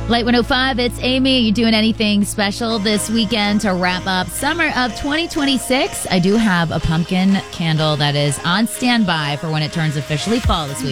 Light 105, it's Amy. Are you doing anything special this weekend to wrap up summer of 2026? I do have a pumpkin candle that is on standby for when it turns officially fall this week.